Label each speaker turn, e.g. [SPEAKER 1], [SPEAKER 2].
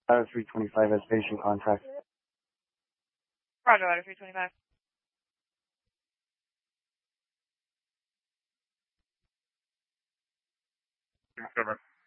[SPEAKER 1] Ladder 325 as patient contact.
[SPEAKER 2] Roger, Ladder 325.
[SPEAKER 3] Discover.